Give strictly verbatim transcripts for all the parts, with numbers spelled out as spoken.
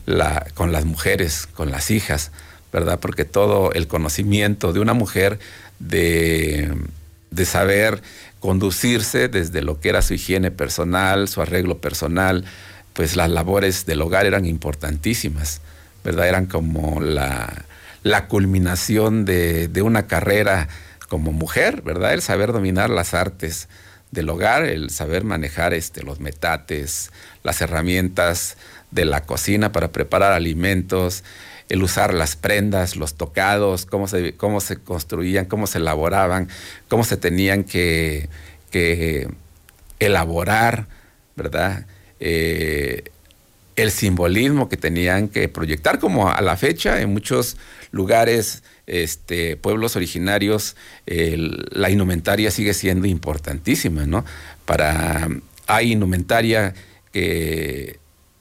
la, con las mujeres, con las hijas, ¿verdad? Porque todo el conocimiento de una mujer de, de saber conducirse desde lo que era su higiene personal, su arreglo personal, pues las labores del hogar eran importantísimas, ¿verdad? Eran como la, la culminación de, de una carrera como mujer, ¿verdad? El saber dominar las artes del hogar, el saber manejar este, los metates, las herramientas de la cocina para preparar alimentos, el usar las prendas, los tocados, cómo se, cómo se construían, cómo se elaboraban, cómo se tenían que, que elaborar, ¿verdad? Eh, el simbolismo que tenían que proyectar, como a la fecha en muchos lugares, este, pueblos originarios, eh, la indumentaria sigue siendo importantísima, ¿no? Para, hay indumentaria que,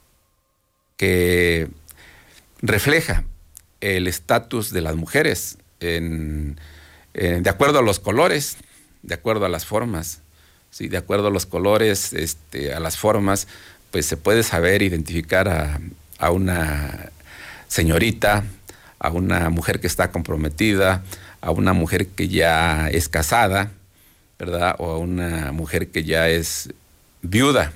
que refleja el estatus de las mujeres en, en, de acuerdo a los colores, de acuerdo a las formas, ¿sí? De acuerdo a los colores, este, a las formas, pues se puede saber identificar a, a una señorita, a una mujer que está comprometida, a una mujer que ya es casada, ¿verdad? O a una mujer que ya es viuda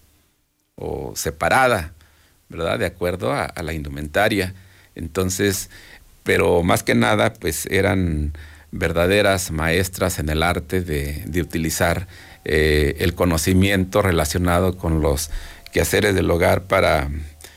o separada, ¿verdad? De acuerdo a, a la indumentaria. Entonces, pero más que nada, pues eran verdaderas maestras en el arte de, de utilizar eh, el conocimiento relacionado con los quehaceres del hogar para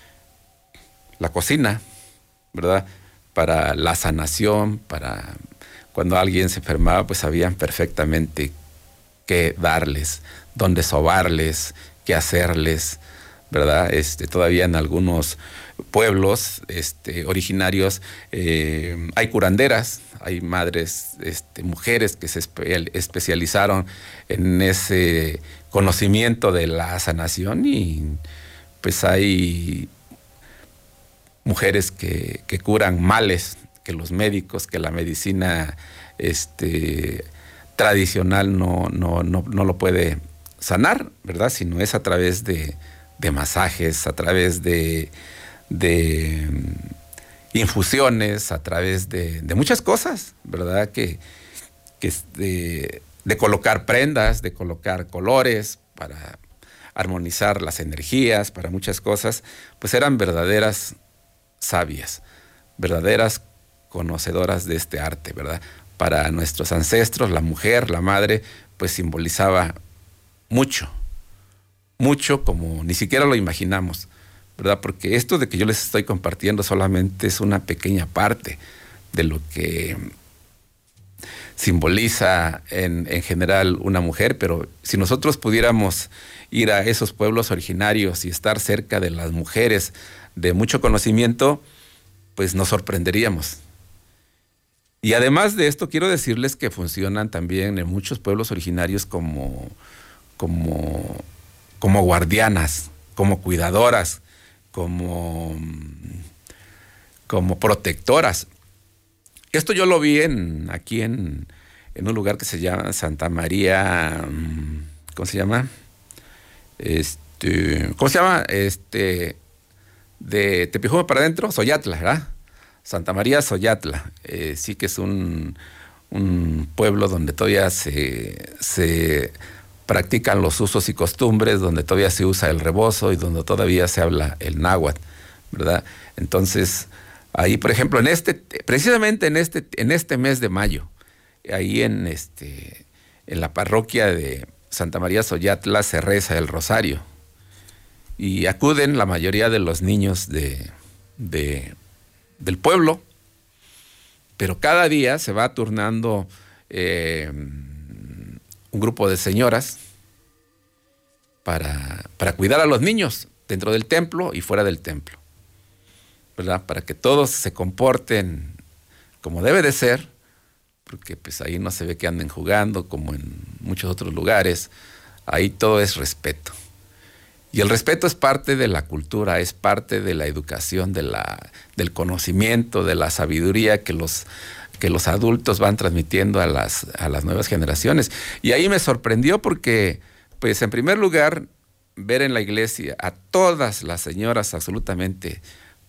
la cocina, ¿verdad? Para la sanación, para cuando alguien se enfermaba, pues sabían perfectamente qué darles, dónde sobarles, qué hacerles, ¿verdad? Este, todavía en algunos pueblos este, originarios eh, hay curanderas, hay madres, este, mujeres que se espe- especializaron en ese conocimiento de la sanación, y pues hay mujeres que, que curan males que los médicos, que la medicina este, tradicional no, no, no, no lo puede sanar, ¿verdad? Sino es a través de, de masajes, a través de, de infusiones, a través de, de muchas cosas, ¿verdad? Que, que de, de colocar prendas, de colocar colores para armonizar las energías, para muchas cosas, pues eran verdaderas sabias, verdaderas conocedoras de este arte, ¿verdad? Para nuestros ancestros, la mujer, la madre, pues simbolizaba mucho, mucho, como ni siquiera lo imaginamos, ¿verdad? Porque esto de que yo les estoy compartiendo solamente es una pequeña parte de lo que simboliza en, en general una mujer, pero si nosotros pudiéramos ir a esos pueblos originarios y estar cerca de las mujeres de mucho conocimiento, pues nos sorprenderíamos. Y además de esto, quiero decirles que funcionan también en muchos pueblos originarios como, como, como guardianas, como cuidadoras, como, como protectoras. Esto yo lo vi en, aquí en, en un lugar que se llama Santa María, ¿cómo se llama? Este, ¿cómo se llama? Este, de Tepejuma para adentro, Soyatla, ¿verdad? Santa María Soyatla, eh, sí que es un, un pueblo donde todavía se, se practican los usos y costumbres, donde todavía se usa el rebozo y donde todavía se habla el náhuatl, ¿verdad? Entonces, ahí, por ejemplo, en este, precisamente en este, en este mes de mayo, ahí en este, en la parroquia de Santa María Soyatla se reza el rosario y acuden la mayoría de los niños de, de, del pueblo, pero cada día se va turnando eh, un grupo de señoras para, para cuidar a los niños dentro del templo y fuera del templo, ¿verdad? Para que todos se comporten como debe de ser, porque pues ahí no se ve que anden jugando como en muchos otros lugares. Ahí todo es respeto. Y el respeto es parte de la cultura, es parte de la educación, de la, del conocimiento, de la sabiduría que los, que los adultos van transmitiendo a las, a las nuevas generaciones. Y ahí me sorprendió porque, pues en primer lugar, ver en la iglesia a todas las señoras absolutamente